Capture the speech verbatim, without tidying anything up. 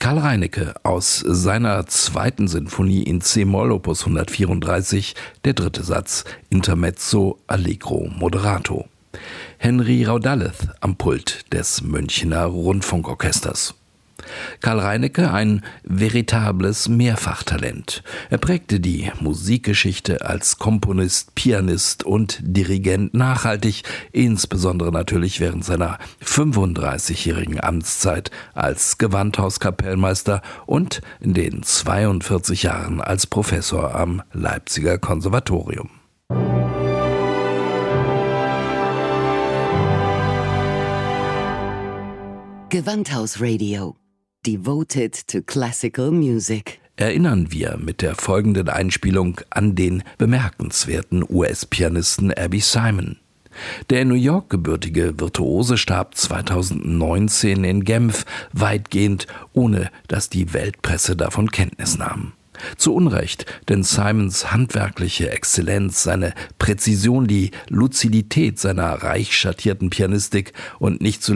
Karl Reinecke aus seiner zweiten Sinfonie in C-Moll Opus hundertvierunddreißig, der dritte Satz, Intermezzo Allegro Moderato. Henry Raudalleth am Pult des Münchener Rundfunkorchesters. Karl Reinecke, ein veritables Mehrfachtalent. Er prägte die Musikgeschichte als Komponist, Pianist und Dirigent nachhaltig, insbesondere natürlich während seiner fünfunddreißigjährigen Amtszeit als Gewandhauskapellmeister und in den zweiundvierzig Jahren als Professor am Leipziger Konservatorium. Gewandhaus-Radio. Devoted to classical music. Erinnern wir mit der folgenden Einspielung an den bemerkenswerten U S-Pianisten Abby Simon. Der in New York gebürtige Virtuose starb zweitausendneunzehn in Genf, weitgehend ohne dass die Weltpresse davon Kenntnis nahm. Zu Unrecht, denn Simons handwerkliche Exzellenz, seine Präzision, die Luzidität seiner reich schattierten Pianistik und nicht zuletzt